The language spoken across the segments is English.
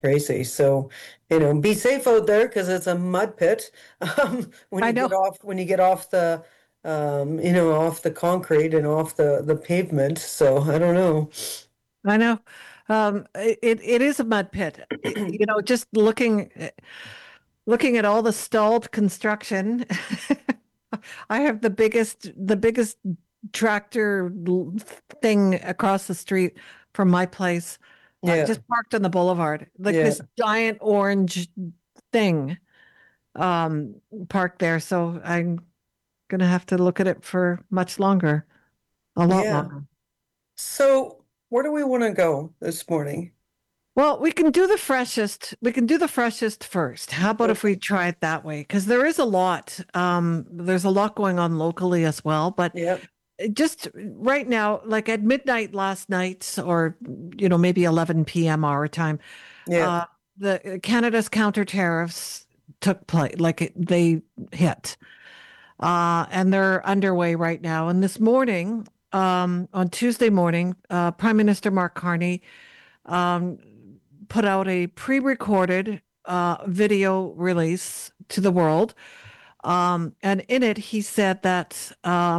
Crazy. So, be safe out there because it's a mud pit. When I you know, get off the, off the concrete and off the pavement. So I don't know. I know. It is a mud pit. Just looking at all the stalled construction. I have the biggest tractor thing across the street from my place, Yeah, just parked on the boulevard, like yeah, this giant orange thing, um, parked there. So I'm gonna have to look at it for much longer, a lot yeah. longer. So where do we want to go this morning? Well, we can do the freshest first. How about if Okay. we try it that way? Because there is a lot. There's a lot going on locally as well, but Yeah, just right now, like at midnight last night, or maybe 11 p.m. our time, yeah, uh, the Canada's counter tariffs took place, they hit, and they're underway right now. And this morning, on Tuesday morning, Prime Minister Mark Carney um, put out a pre-recorded video release to the world, and in it he said that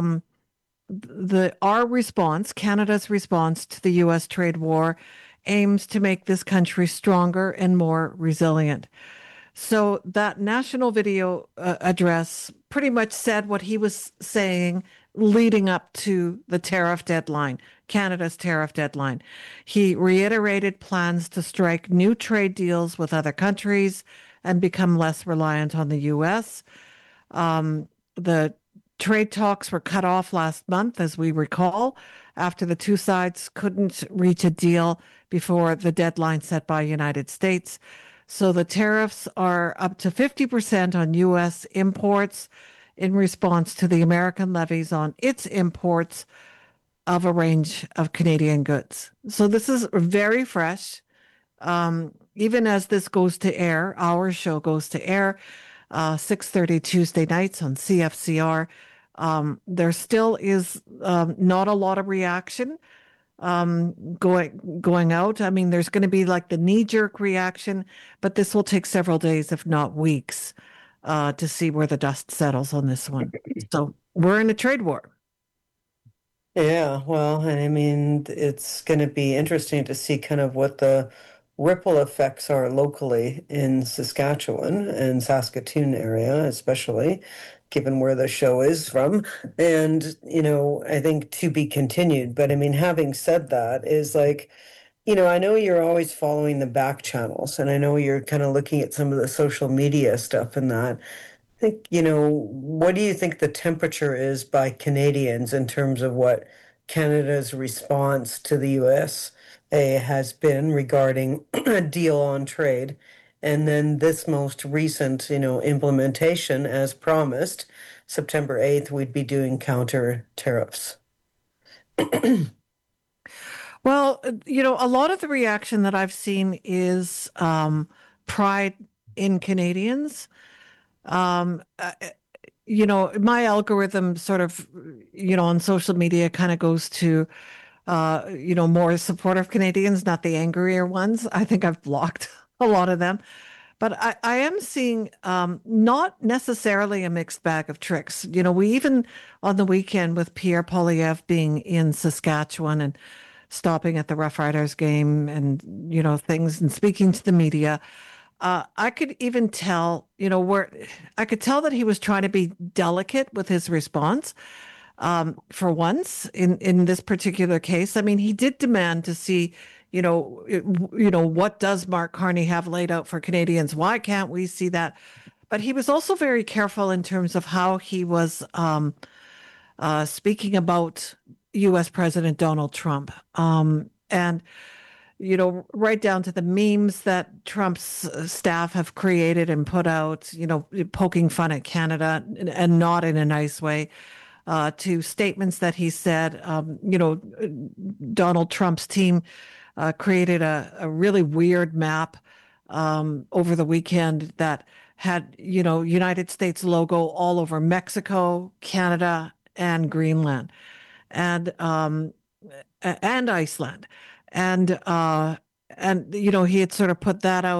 Canada's response to the U.S. trade war, aims to make this country stronger and more resilient. So that national video address pretty much said what he was saying leading up to the tariff deadline, Canada's tariff deadline. He reiterated plans to strike new trade deals with other countries and become less reliant on the U.S. The trade talks were cut off last month, as we recall, after the two sides couldn't reach a deal before the deadline set by United States. So the tariffs are up to 50% on U.S. imports in response to the American levies on its imports of a range of Canadian goods. So this is very fresh. Even as this goes to air, our show goes to air, 6:30 Tuesday nights on CFCR. There still is not a lot of reaction going out. I mean, there's going to be like the knee-jerk reaction, but this will take several days, if not weeks, to see where the dust settles on this one. So we're in a trade war. yeah. Well, and I mean, it's going to be interesting to see kind of what the ripple effects are locally in Saskatchewan and Saskatoon area, especially given where the show is from. And, I think to be continued. But I mean, having said that, is like, I know you're always following the back channels, and I know you're kind of looking at some of the social media stuff and that. I think, what do you think the temperature is by Canadians in terms of what Canada's response to the USA has been regarding a deal on trade? And then this most recent, implementation, as promised, September 8th, we'd be doing counter tariffs. Well, a lot of the reaction that I've seen is pride in Canadians. Um, uh, my algorithm sort of, on social media kind of goes to, more supportive Canadians, not the angrier ones. I think I've blocked a lot of them. But I am seeing not necessarily a mixed bag of tricks. We even on the weekend with Pierre Poilievre being in Saskatchewan and stopping at the Rough Riders game and, things and speaking to the media. I could even tell, where I could tell that he was trying to be delicate with his response. For once, in this particular case, I mean, he did demand to see, what does Mark Carney have laid out for Canadians? Why can't we see that? But he was also very careful in terms of how he was speaking about U.S. President Donald Trump. And right down to the memes that Trump's staff have created and put out, poking fun at Canada and not in a nice way, to statements that he said. Donald Trump's team created a really weird map over the weekend that had, United States logo all over Mexico, Canada, and Greenland, and and Iceland, and he had sort of put that out.